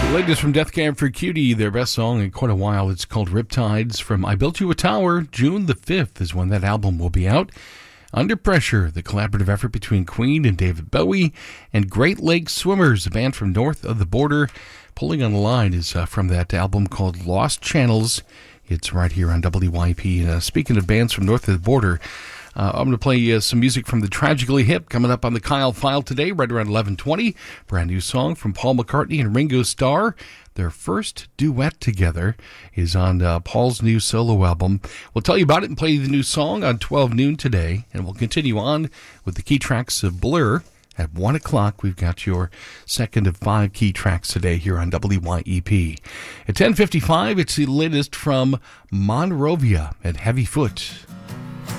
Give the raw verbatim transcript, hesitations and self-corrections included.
Latest from Death Cab for Cutie, their best song in quite a while. It's called Riptides from I Built You a Tower. June the fifth is when that album will be out. Under Pressure, the collaborative effort between Queen and David Bowie, and Great Lakes Swimmers, a band from north of the border. Pulling on the Line is uh, from that album called Lost Channels. It's right here on W Y P. Uh, speaking of bands from north of the border, Uh, I'm going to play uh, some music from the Tragically Hip coming up on the Kyle File today, right around eleven twenty. Brand new song from Paul McCartney and Ringo Starr. Their first duet together is on uh, Paul's new solo album. We'll tell you about it and play the new song on twelve noon today, and we'll continue on with the key tracks of Blur. At one o'clock, we've got your second of five key tracks today here on W Y E P. At ten fifty-five, it's the latest from Monrovia at Heavy Foot.